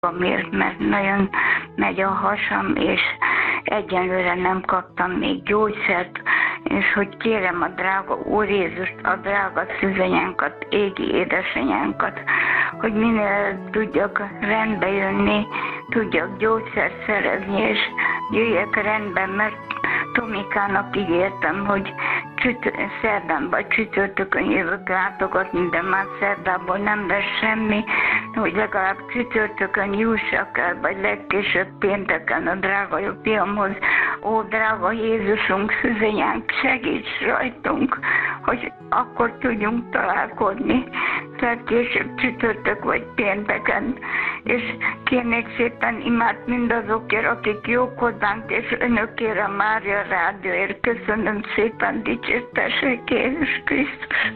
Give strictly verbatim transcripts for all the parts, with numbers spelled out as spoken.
Miért? Mert nagyon megy a hasam, és egyenlőre nem kaptam még gyógyszert, és hogy kérem a drága Úr Jézust, a drága szűzanyánkat, égi édesanyánkat, hogy minél tudjak rendbe jönni, tudjak gyógyszert szerezni, és jöjjek rendbe, mert Tomikának ígértem, hogy csüt- szerdán vagy csütörtökön jövök látogatni, de már szerdából nem lesz semmi, hogy legalább csütörtökön jussak el, vagy legkésőbb pénteken a drága jó fiamhoz. Ó, drága Jézusunk, szűzanyánk, segíts rajtunk, hogy akkor tudjunk találkozni, legkésőbb csütörtök vagy pénteken. És kérnék szépen imád mindazokért, akik jók hozzánk, és önökért a Mária Rádióért. Köszönöm szépen, dicsértessék Jézus Krisztus.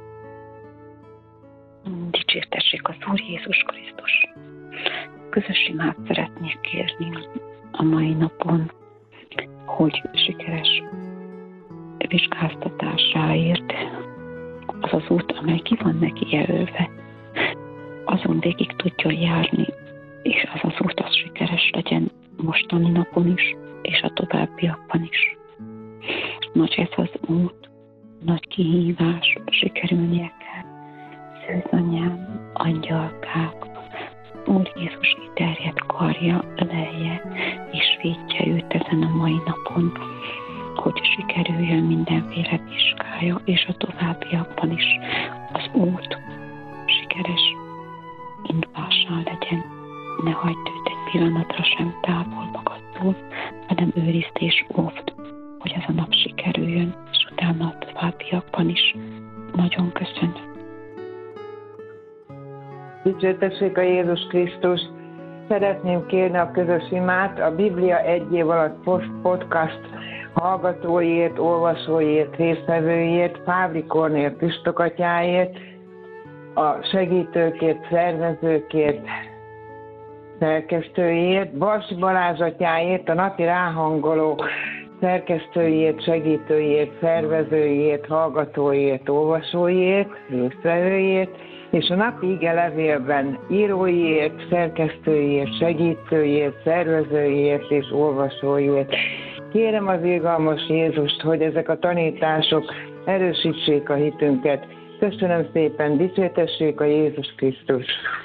Dicsértessék az Úr Jézus Krisztus. Közös imát szeretnék kérni a mai napon, hogy sikeres vizsgáztatásáért az az út, amely ki van neki jelölve, azon végig tudjon járni, és az az út az sikeres legyen mostani napon is, és a továbbiakban is. Nagy ez az út, nagy kihívás, sikerülnie kell. Szűzanyám, angyalkák, Úr Jézus kiterjedt karja ölelje, és védje őt ezen a mai napon, hogy sikerüljön mindenféle vizsgája, és a továbbiakban is az út sikeres indulással legyen. Ne hagyd őt egy pillanatra sem távol magadtól, hanem őrizd és óvd, hogy ez a nap sikerüljön, és utána a továbbiakban is. Nagyon köszönöm. Dicsértessék a Jézus Krisztus! Szeretném kérni a közös imát a Biblia egy év alatt podcast hallgatóiért, olvasóiért, résztvevőiért, Fábri Kornél püspökatyáért, a segítőkért, szervezőkért, szerkesztőiért, Balsi Balázs atyáért, a napi ráhangoló szerkesztőiért, segítőiért, szervezőiért, hallgatóiért, olvasóiért, résztvevőiért, és a napi ige levélben íróiért, szerkesztőiért, segítőiért, szervezőiért és olvasóiért. Kérem az irgalmas Jézust, hogy ezek a tanítások erősítsék a hitünket. Köszönöm szépen, dicsértessék a Jézus Krisztus!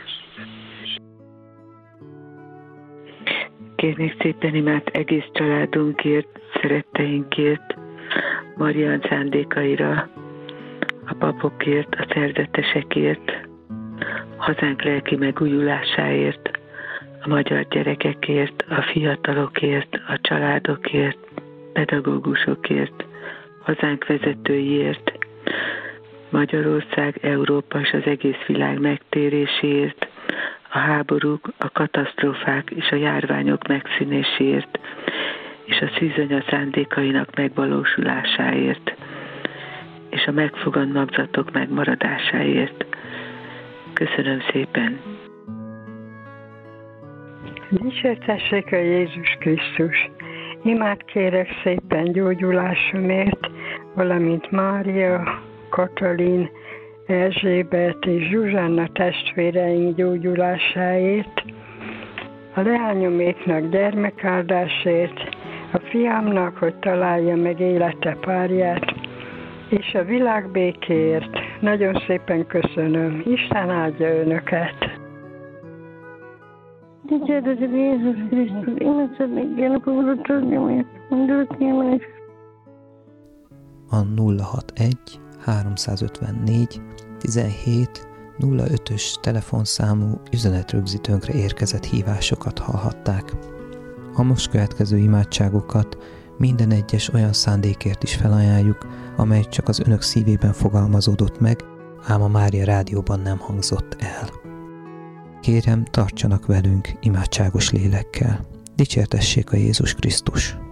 Kérnék szépen imát egész családunkért, szeretteinkért, Marián szándékaira, a papokért, a szerzetesekért, hazánk lelki megújulásáért, a magyar gyerekekért, a fiatalokért, a családokért, pedagógusokért, hazánk vezetőiért, Magyarország, Európa és az egész világ megtéréséért, a háborúk, a katasztrófák és a járványok megszűnéséért, és a szűzanya szándékainak megvalósulásáért, és a megfogant magzatok megmaradásáért. Köszönöm szépen! Dicsértessék a Jézus Krisztus! Imát kérek szépen gyógyulásomért, valamint Mária, Katalin, Erzsébet és Zsuzsanna testvéreink gyógyulásáért, a leányoméknak gyermekáldásért, a fiamnak, hogy találja meg élete párját, és a világ békéért. Nagyon szépen köszönöm. Isten áldja önöket! Dicsértessék Jézus Krisztus! Én szeretnék kérni, hogy tudni, hogy a nulla hatvanegy háromszázötvennégy tizenhét nulla ötös telefonszámú üzenetrögzítőnkre érkezett hívásokat hallhatták. A most következő imádságokat minden egyes olyan szándékért is felajánljuk, amely csak az önök szívében fogalmazódott meg, ám a Mária Rádióban nem hangzott el. Kérem, tartsanak velünk imádságos lélekkel. Dicsértessék a Jézus Krisztus!